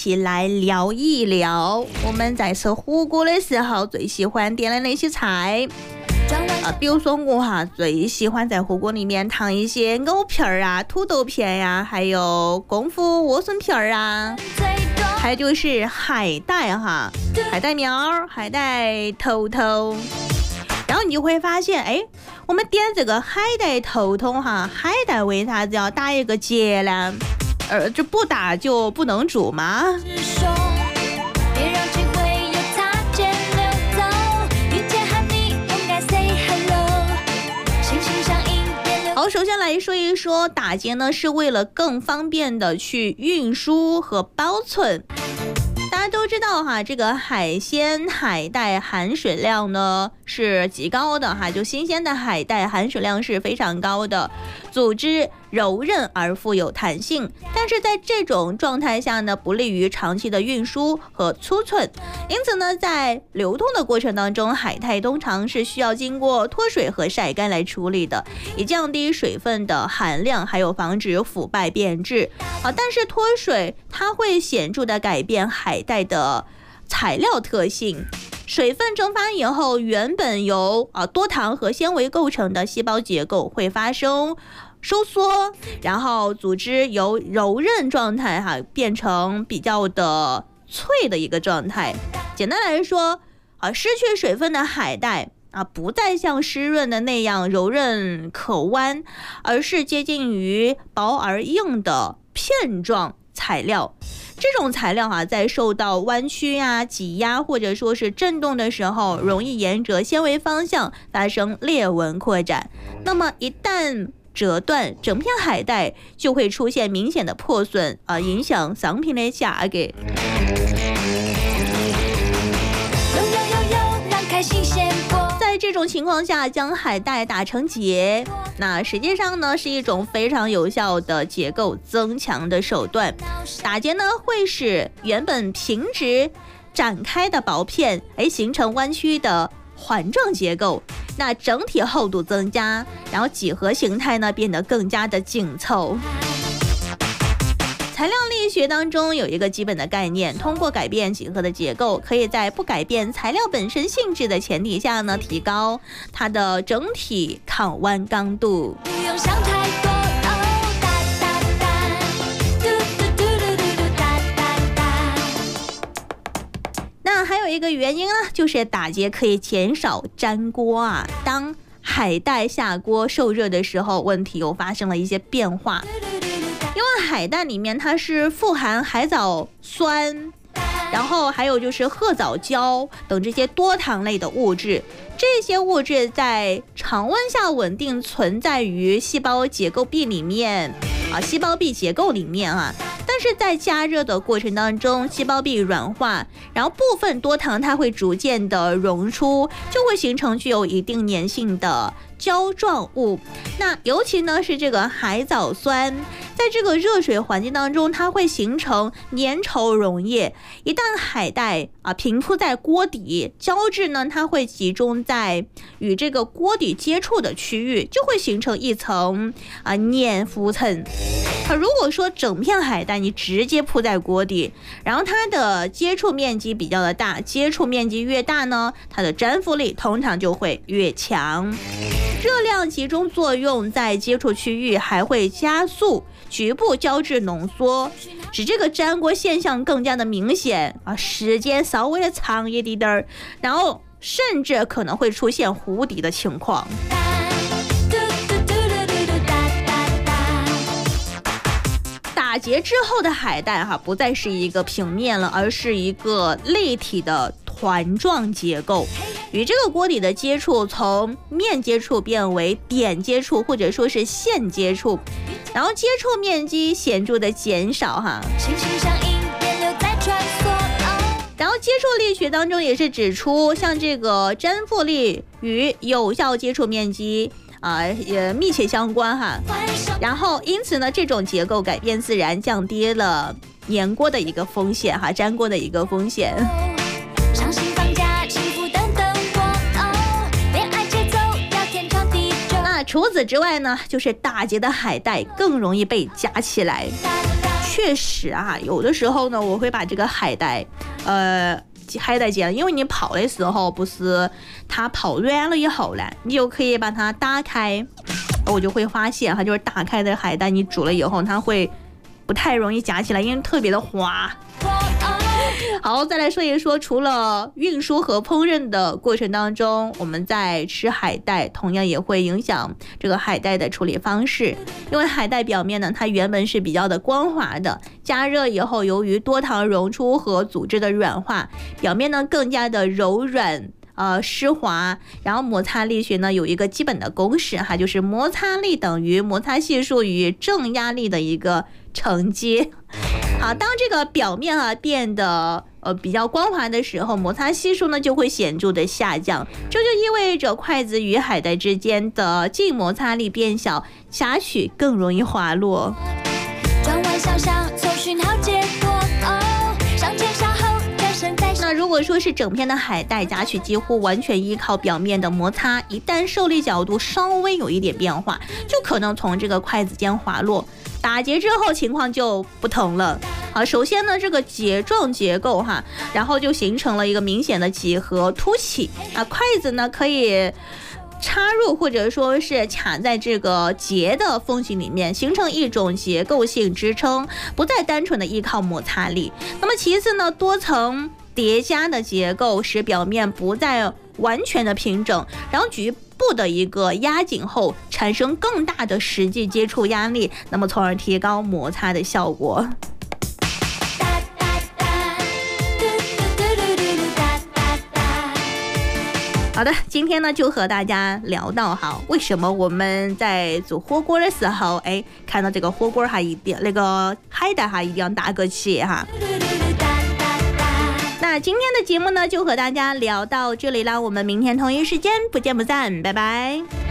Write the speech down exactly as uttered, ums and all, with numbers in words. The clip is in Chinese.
起来聊一聊我们在吃火锅的时候最喜欢点的那些菜。啊，比如说我哈最喜欢在火锅里面烫一些藕片儿啊、土豆片呀、啊，还有功夫莴笋片儿啊，还有就是海带哈、海带苗、海带头头。然后你就会发现，哎，我们点这个海带头头哈，海带为啥子要打一个结呢？呃，这不打就不能煮吗？好，首先来说一说打结呢，是为了更方便的去运输和保存。大家都知道哈，这个海鲜海带含水量呢是极高的哈，就新鲜的海带含水量是非常高的，组织柔韧而富有弹性，但是在这种状态下呢，不利于长期的运输和储存。因此呢，在流通的过程当中，海带通常是需要经过脱水和晒干来处理的，以降低水分的含量，还有防止腐败变质。啊，但是脱水它会显著的改变海带的材料特性。水分蒸发以后，原本由啊多糖和纤维构成的细胞结构会发生收缩，然后组织由柔韧状态哈变成比较的脆的一个状态。简单来说，啊失去水分的海带啊不再像湿润的那样柔韧可弯，而是接近于薄而硬的片状材料。这种材料啊，在受到弯曲啊、挤压或者说是震动的时候，容易沿着纤维方向发生裂纹扩展。那么一旦折断，整片海带就会出现明显的破损，啊、呃，影响商品的价格。在这种情况下，将海带打成结，那实际上呢是一种非常有效的结构增强的手段。打结呢会使原本平直展开的薄片，哎形成弯曲的环状结构，那整体厚度增加，然后几何形态呢变得更加的紧凑。材料力学当中有一个基本的概念，通过改变几何的结构，可以在不改变材料本身性质的前提下呢，提高它的整体抗弯刚度。不用想太多。那还有一个原因呢，就是打结可以减少粘锅啊。当海带下锅受热的时候，问题又发生了一些变化。因为海带里面它是富含海藻酸，然后还有就是褐藻胶等这些多糖类的物质，这些物质在常温下稳定存在于细胞结构壁里面啊，细胞壁结构里面啊。但是在加热的过程当中，细胞壁软化，然后部分多糖它会逐渐的溶出，就会形成具有一定粘性的胶状物。那尤其呢是这个海藻酸，在这个热水环境当中，它会形成粘稠溶液。一旦海带啊平铺在锅底，胶质呢它会集中在与这个锅底接触的区域，就会形成一层啊粘浮层。啊，如果说整片海带你直接铺在锅底，然后它的接触面积比较的大，接触面积越大呢，它的粘附力通常就会越强。热量集中作用在接触区域，还会加速局部胶质浓缩，使这个粘锅现象更加的明显啊，时间稍微的长一点点，然后甚至可能会出现糊底的情况。打结之后的海带哈，不再是一个平面了，而是一个立体的团状结构，与这个锅底的接触从面接触变为点接触或者说是线接触，然后接触面积显著的减少哈。然后接触力学当中也是指出，像这个粘附力与有效接触面积啊也密切相关哈。然后因此呢，这种结构改变自然降低了粘锅的一个风险哈，粘锅的一个风险。那除此之外呢，就是打结的海带更容易被夹起来， 确实啊，有的时候呢，我会把这个海带，呃。海带煎，因为你跑的时候不是它跑软了以后呢，你就可以把它打开，我就会发现哈，就是打开的海带你煮了以后，它会不太容易夹起来，因为特别的滑。好，再来说一说，除了运输和烹饪的过程当中，我们在吃海带，同样也会影响这个海带的处理方式。因为海带表面呢，它原本是比较的光滑的，加热以后，由于多糖溶出和组织的软化，表面呢更加的柔软。呃，湿滑，然后摩擦力学呢有一个基本的公式哈，就是摩擦力等于摩擦系数与正压力的一个乘积。好，当这个表面啊变得呃比较光滑的时候，摩擦系数呢就会显著的下降，这就意味着筷子与海带之间的静摩擦力变小，夹取更容易滑落。转弯想想搜寻好结果，哦，上前下后。那如果说是整片的海带夹取几乎完全依靠表面的摩擦，一旦受力角度稍微有一点变化，就可能从这个筷子间滑落。打结之后情况就不同了。好，首先呢，这个结状结构哈，然后就形成了一个明显的几何凸起啊，筷子呢可以插入或者说是卡在这个结的缝隙里面，形成一种结构性支撑，不再单纯的依靠摩擦力。那么其次呢，多层叠加的结构使表面不再完全的平整，然后局部的一个压紧后产生更大的实际接触压力，那么从而提高摩擦的效果。好的，今天呢就和大家聊到哈，为什么我们在煮火锅的时候，哎，看到这个火锅哈一定那个海带哈一定要打个结哈。那今天的节目呢就和大家聊到这里啦，我们明天同一时间不见不散，拜拜。